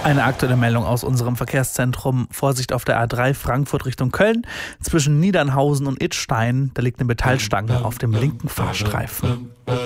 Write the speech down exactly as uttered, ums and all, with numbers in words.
Eine aktuelle Meldung aus unserem Verkehrszentrum. Vorsicht auf der A drei Frankfurt Richtung Köln. Zwischen Niedernhausen und Idstein, da liegt eine Metallstange auf dem linken Fahrstreifen.